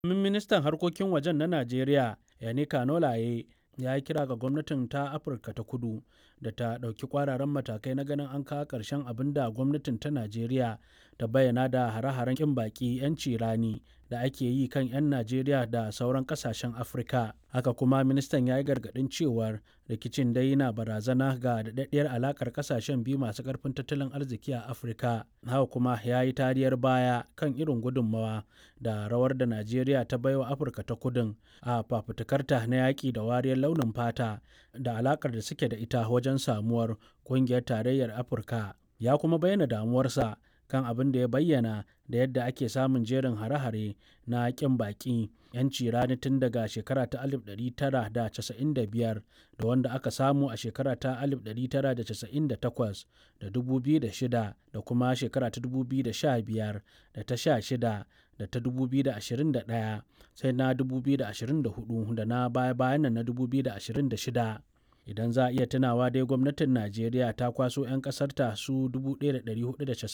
Ministan harkokin wajen na Najeriya, Yannick Nolaye, ya yi kira ga gwamnatin ta Afirka ta Kudu da ta ɗauki ƙwararan matakai na ganin an kawo ƙarshen abin da gwamnatin ta Najeriya ta bayyana da hare-haren ƙin baƙi 'yanci rani da ake yi kan 'yan Najeriya da sauran ƙasashen Afirka. Haka kuma ministan ya yi gargaɗin cewar rikicin dai yana barazana ga daɗaɗɗiyar alaƙar ƙasashen biyu masu ƙarfin tattalin arziki a Afirka. Haka kuma ya yi tariyar baya kan irin gudunmawa da rawar da Najeriya ta baiwa Afirka ta Kudun a fafutukarta na yaƙi da wariyar launin fata da alaƙar da suke da ita wajen samuwar ƙungiyar tarayyar Afirka. Ya kuma bayyana damuwarsa kan abin da ya bayyana da yadda ake samun jerin hare-hare na ƙin baƙi 'yanci rani tun daga shekara ta 1995 da wanda aka samu a shekara ta 1998 da 2006 da kuma shekara ta 2015 da ta 16 da ta 2021 sai na 2024 da na baya-bayan nan na 2026. Idan za a iya tunawa dai gwamnatin Najeriya ta kwaso 'yan ƙasarta su 1,490